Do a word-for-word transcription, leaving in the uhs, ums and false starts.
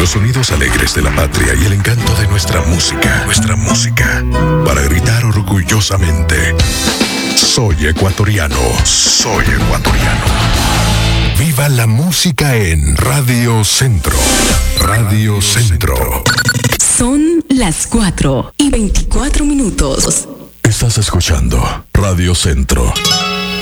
Los sonidos alegres de la patria y el encanto de nuestra música. Nuestra música. Para gritar orgullosamente: soy ecuatoriano. Soy ecuatoriano. Viva la música en Radio Centro. Radio Centro. Son las cuatro y veinticuatro minutos. Estás escuchando Radio Centro.